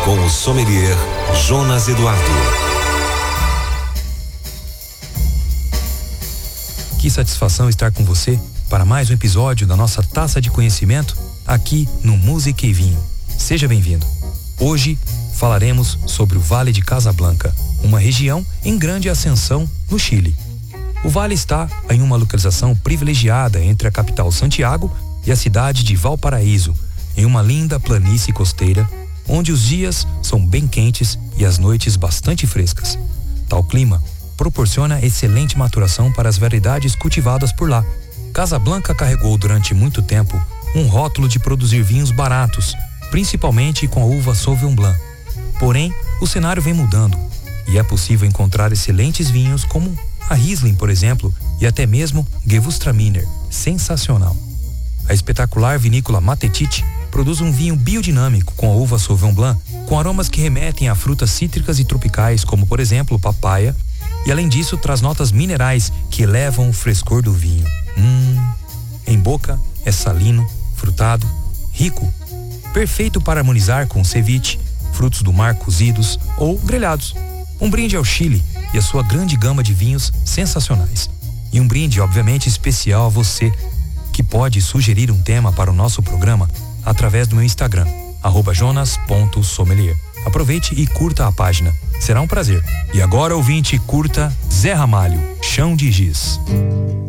com o sommelier Jonas Eduardo. Que satisfação estar com você para mais um episódio da nossa Taça de Conhecimento aqui no Música e Vinho. Seja bem-vindo. Hoje falaremos sobre o Vale de Casablanca, uma região em grande ascensão no Chile. O vale está em uma localização privilegiada entre a capital Santiago e a cidade de Valparaíso, em uma linda planície costeira, onde os dias são bem quentes e as noites bastante frescas. Tal clima proporciona excelente maturação para as variedades cultivadas por lá. Casablanca carregou durante muito tempo um rótulo de produzir vinhos baratos, principalmente com a uva Sauvignon Blanc. Porém, o cenário vem mudando e é possível encontrar excelentes vinhos como a Riesling, por exemplo, e até mesmo Gewürztraminer, sensacional. A espetacular vinícola Matetite produz um vinho biodinâmico com a uva Sauvignon Blanc, com aromas que remetem a frutas cítricas e tropicais, como por exemplo papaya, e além disso traz notas minerais que elevam o frescor do vinho. Em boca é salino, frutado, rico, perfeito para harmonizar com ceviche, frutos do mar cozidos ou grelhados. Um brinde ao Chile e a sua grande gama de vinhos sensacionais. E um brinde, obviamente, especial a você, que pode sugerir um tema para o nosso programa através do meu Instagram, @jonas.sommelier. Aproveite e curta a página. Será um prazer. E agora, ouvinte, curta Zé Ramalho, Chão de Giz.